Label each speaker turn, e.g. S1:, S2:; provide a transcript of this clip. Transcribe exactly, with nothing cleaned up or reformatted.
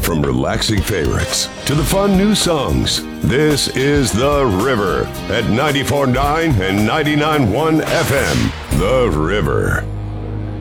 S1: From relaxing favorites to the fun new songs, this is The River at ninety-four point nine and ninety-nine point one F M. The River.